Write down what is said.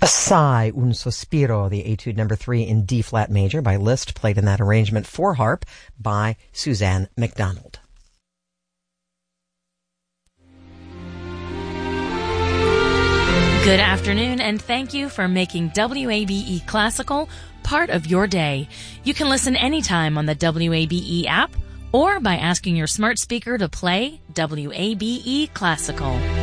A Sigh, Un Sospiro, the Etude number 3 in D-flat major by Liszt, played in that arrangement for harp by Suzanne MacDonald. Good afternoon, and thank you for making WABE Classical part of your day. You can listen anytime on the WABE app or by asking your smart speaker to play WABE Classical.